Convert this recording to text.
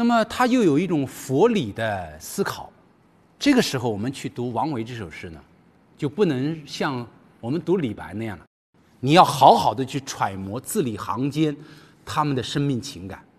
那么他又有一种佛理的思考。这个时候我们去读王维这首诗呢，就不能像我们读李白那样了，你要好好的去揣摩字里行间他们的生命情感。